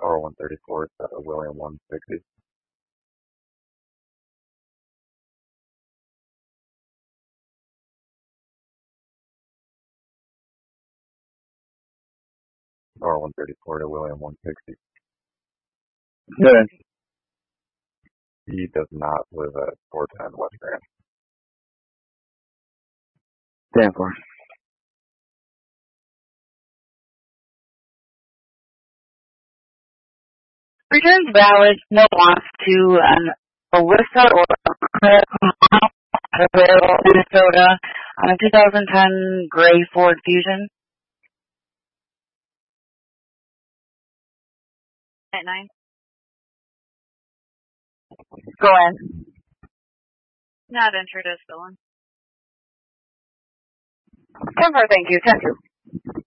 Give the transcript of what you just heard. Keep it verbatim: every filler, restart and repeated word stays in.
R one thirty-four, uh, William one sixty. R one thirty-four to William one sixty. Good. He does not live at four ten West Grand. Danforth. Returns valid. No wants to an Alyssa or available Minnesota on a two thousand ten gray Ford Fusion. At nine. Go in. Not introduced, Dylan. Denver, thank you. ten two.